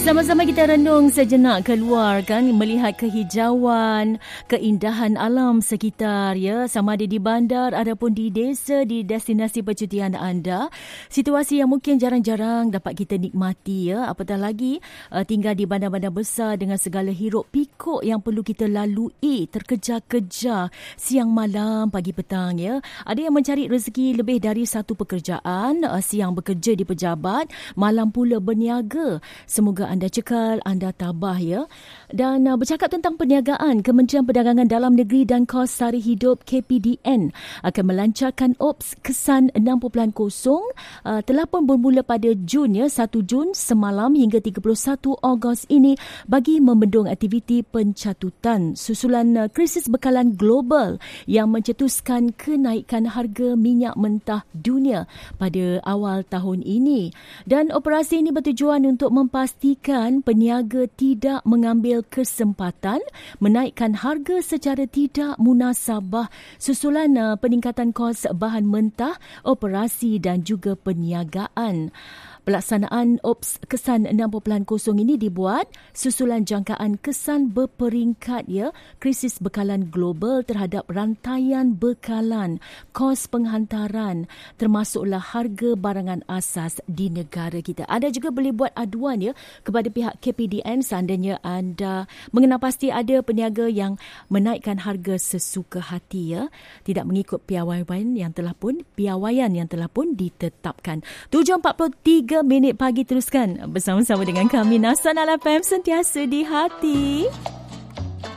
Sama-sama kita renung sejenak keluar kan, melihat kehijauan, keindahan alam sekitar ya, sama ada di bandar ataupun di desa, di destinasi percutian anda. Situasi yang mungkin jarang-jarang dapat kita nikmati ya, apatah lagi tinggal di bandar-bandar besar dengan segala hiruk pikuk yang perlu kita lalui, terkejar-kejar siang malam pagi petang ya. Ada yang mencari rezeki lebih dari satu pekerjaan, siang bekerja di pejabat, malam pula berniaga. Semoga anda cekal, anda tabah ya. Dan bercakap tentang perniagaan, Kementerian Perdagangan Dalam Negeri dan Kos Sari Hidup KPDN akan melancarkan OPS Kesan 6.0. Telah pun bermula pada Jun ya, 1 Jun semalam hingga 31 Ogos ini bagi membendung aktiviti pencatutan susulan krisis bekalan global yang mencetuskan kenaikan harga minyak mentah dunia pada awal tahun ini. Dan operasi ini bertujuan untuk memastikan peniaga tidak mengambil kesempatan menaikkan harga secara tidak munasabah susulan peningkatan kos bahan mentah, operasi dan juga perniagaan. Pelaksanaan OPS Kesan 6.0 ini dibuat susulan jangkaan kesan berperingkat ya, krisis bekalan global terhadap rantaian bekalan, kos penghantaran, termasuklah harga barangan asas di negara kita. Anda juga boleh buat aduan ya kepada pihak KPDN seandainya anda mengenal pasti ada peniaga yang menaikkan harga sesuka hati ya, tidak mengikut piawaian yang telah pun ditetapkan. 7.43 minit pagi, teruskan bersama-sama dengan kami Nasan Al FM, sentiasa di hati.